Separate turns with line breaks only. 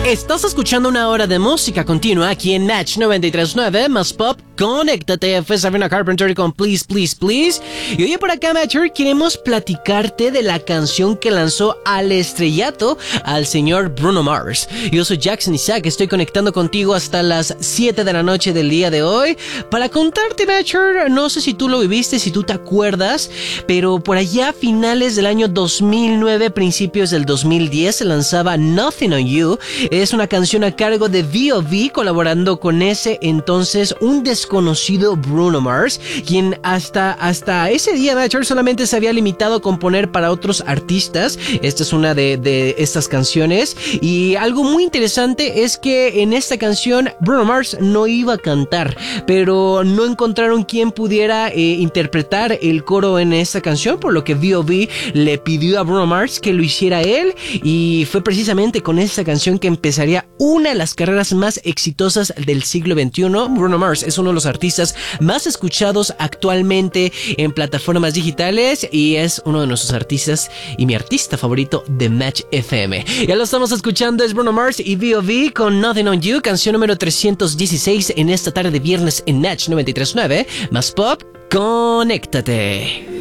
Estás escuchando una hora de música continua aquí en Match 93.9 más Pop. Conéctate, fue Sabrina Carpenter con Please, Please, Please. Y hoy por acá, Matcher, queremos platicarte de la canción que lanzó al estrellato al señor Bruno Mars. Yo soy Jackson Isaac, estoy conectando contigo hasta las 7 de la noche del día de hoy para contarte, Matcher, no sé si tú lo viviste, si tú te acuerdas, pero por allá a finales del año 2009, principios del 2010, se lanzaba Nothing on You. Es una canción a cargo de B.O.B. colaborando con ese entonces un desconocido Bruno Mars, quien hasta ese día, Matcher, solamente se había limitado a componer para otros artistas. Esta es una de estas canciones, y algo muy interesante es que en esta canción Bruno Mars no iba a cantar, pero no encontraron quien pudiera interpretar el coro en esta canción, por lo que B.O.B. le pidió a Bruno Mars que lo hiciera él, y fue precisamente con esta canción que empezaría una de las carreras más exitosas del siglo XXI. Bruno Mars es uno de los artistas más escuchados actualmente en plataformas digitales y es uno de nuestros artistas y mi artista favorito de Match FM. Ya lo estamos escuchando, es Bruno Mars y B.O.B. con Nothing on You, canción número 316 en esta tarde de viernes en Match 93.9 más Pop. Conéctate.